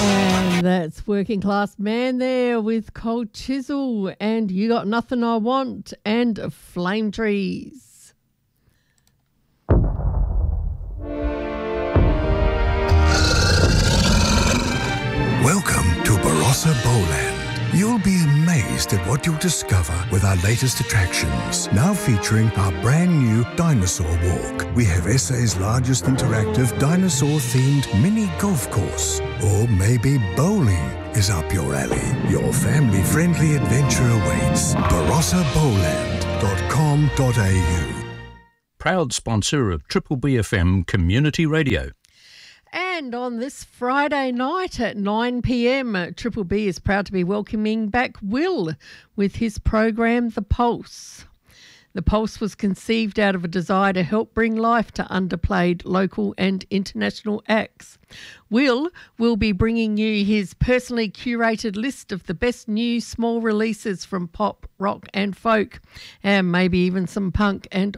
And that's Working Class Man there with Cold Chisel and You Got Nothing I Want and Flame Trees. Welcome to Barossa Bowland. You'll be amazed at what you'll discover with our latest attractions. Now featuring our brand new Dinosaur Walk. We have SA's largest interactive dinosaur-themed mini golf course. Or maybe bowling is up your alley. Your family-friendly adventure awaits. BarossaBowland.com.au. Proud sponsor of Triple B FM Community Radio. And on this Friday night at 9 p.m, Triple B is proud to be welcoming back Will with his program, The Pulse. The Pulse was conceived out of a desire to help bring life to underplayed local and international acts. Will be bringing you his personally curated list of the best new small releases from pop, rock and folk, and maybe even some punk and